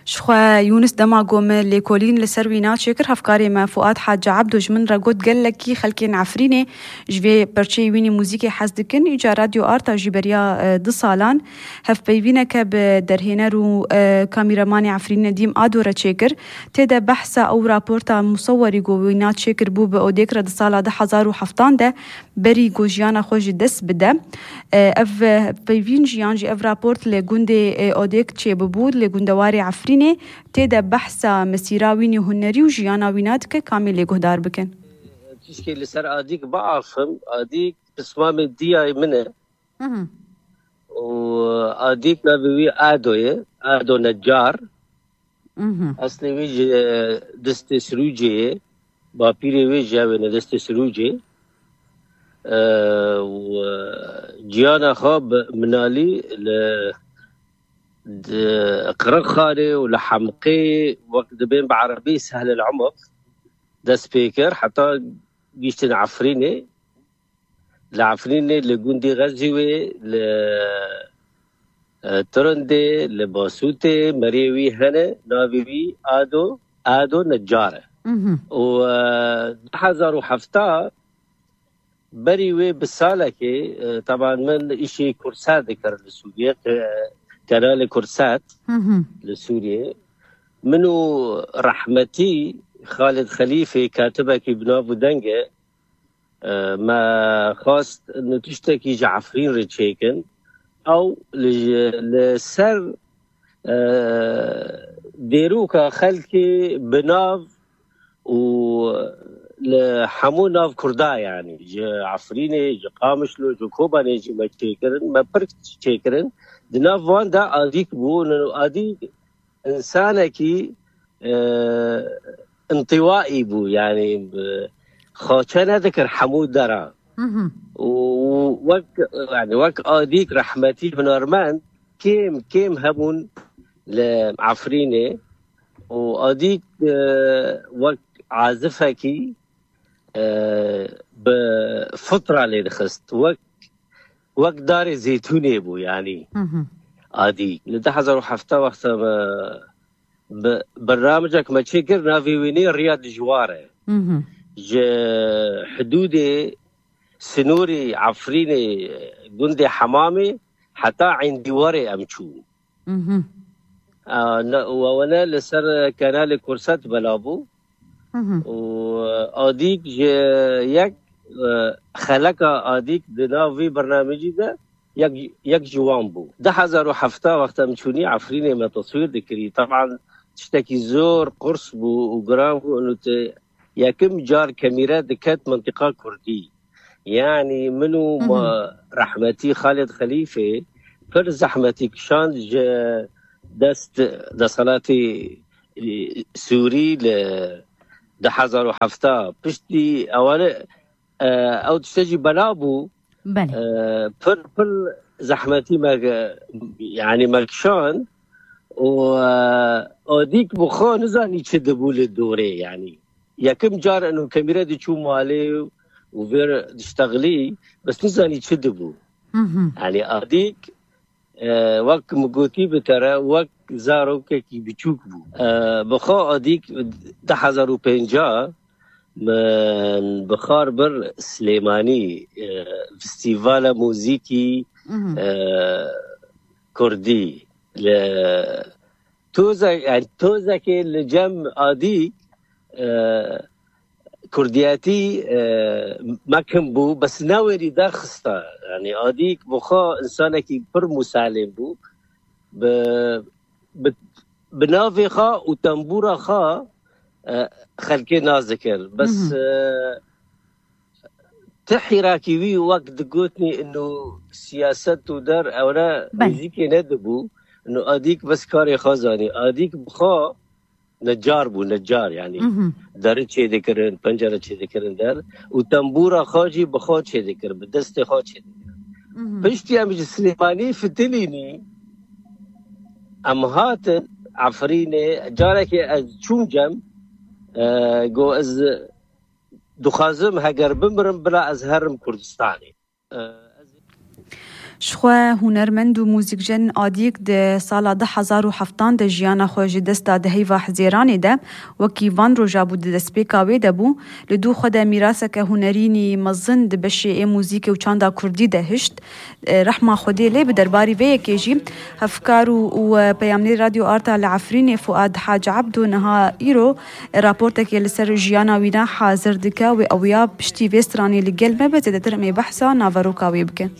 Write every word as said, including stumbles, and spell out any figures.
شخوا يونس دما قوم اللي كولين لسروينات شكر هفكاري ما فؤاد حاج عبدو جمن رقود قال لك كي خلكين عفريني جوي برشي ويني موزيكي حزدكن يجا راديو آرتا جبريا دو سالان هف بيبينا كاب درهنرو كاميراماني عفرين ديم آدورا شكر تيدا بحثا أو رابورتا مصوري قوينات شكر بو بأوديكرا دو سالا ده حزارو حفتان ده بري قوجيانا خوش دس بده اف بيبين جيان جي اف رابورت لغوندي اوديك تشي ببود لغوندواري عفريني تيدا بحثا مسيراويني هنري وجيانا ويناتك كامل لغهدار بكن تشكي لسر اديك بعرفم اديك بسمام الدياي منه واديك نبوي ادوية ادو نجار اصلي ويجي دستي سروجي باپیری ویجا و ندست سروجی و جیانا خواب منالی ل قرق خالي ولحمقي وقت بين بعربي سهل العمق ده سبيكر حتى جيشتن عفريني لعفريني لجوندي غزوي ل ترندي لباسوتي مريوي هنا نابيبي آدو آدو نجاره و حزارو حفتا بريوي بالسالكي طبعا من اشي كورسات ذكر لسوريا كنال كورسات لسوريا منو رحمتي خالد خليفه كاتبه كي بنافو دنجه ما خاص انه تشتكي جعفرين ريتشيكن او لسر ديروكا خلكي بناف و لحمو ناف كردا يعني جا عفريني جا قامشلو جا كوباني جا ما تشيكرن ما برك تشيكرن دناف وان دا اديك بو انه اديك انسانكي اه انطوائي بو يعني خاطشنا ذكر حمود درا ووك يعني وك اديك رحمتي بنورمان كيم كيم همون لعفريني واديك اه وك عازفكي اه بفترة اللي دخست وك وك داري زيتوني بو يعني اديك لتحضروا حفتا وقت برنامجك ما تشكر نافي ويني رياض جواره حدودي سنوري عفريني جندي حمامي حتى عندي وري امشو آه وانا لسر كنال كورسات بلابو واديك يك خلق اديك دناوي برنامجي ده يك يك جوان بو ده حزر وحفتا وقت مشوني عفريني ما تصوير ذكري طبعا تشتكي زور قرص بو وجرام بو انه يكم جار كاميرا دكات منطقة كردي يعني منو ما رحمتي خالد خليفة فر زحمتي كشان دست دصلاتي سوري ل ده حزر وحفتا بشتي اولا او تشتجي بلابو بله فر فر زحمتي ما يعني مالكشان واديك بخو نزاني تشدبوا للدوري يعني يا كم جار انه كاميرا دي تشوف مالي وفير تشتغلي بس نزاني تشدبوا يعني اديك أه وقت مقوتي بترى وقت زارو كي بيشوكبو أه بخو اديك دحزر وبنجا من بخار بر سليماني أه فستيفال موزيكي أه كردي ل توزا يعني توزا كي لجم اديك أه كردياتي أه ما كان بو بس ناوري دار خستا يعني اديك بخا انسانكي بر مسالم بو ب بنافي خا وتنبورا خا أه خلكي نازكر بس أه تحيراكي وي وقت قوتني انه سياسة ودار اولا ميزيكي ندبو انه اديك بس كاري خزاني اديك بخا نجار بو نجار يعني دارت چه ذكرن پنجره چه ذكرن دار وتنبورا خاجي بخا چه ذكر بدست خا چه پشتي ام سليماني فتليني ام هات عفريني جارك از چون جم اه جو از دخازم هگر بمرم بلا از هرم كردستاني اه شخوا هنرمند و موزیکجن آدیک ده سالا ده هزار و هفتان ده جیانا خوش دستا ده هیوا حزیرانی ده وکی وان رو جابو ده دسپیکاوی ده بو لدو خود میراسه که هنرینی مزن ده بشه ای موزیک و چاندا کردی ده هشت رحمه خودی لی بدرباری وی کیجی هفکارو و پیامنی رادیو آرتا لعفرین فؤاد حاج عبدو نها ایرو راپورتك لسر جيانا وينا حاضر دكا و اويا بشتي فيستراني لقل ما بزيدتر مي بحثا نافروكا ويبكن